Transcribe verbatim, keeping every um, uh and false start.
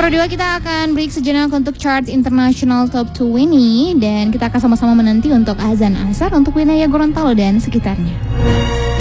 Nomor dua kita akan break sejenak untuk chart international top dua puluh dan kita akan sama-sama menanti untuk azan asar untuk wilayah Gorontalo dan sekitarnya.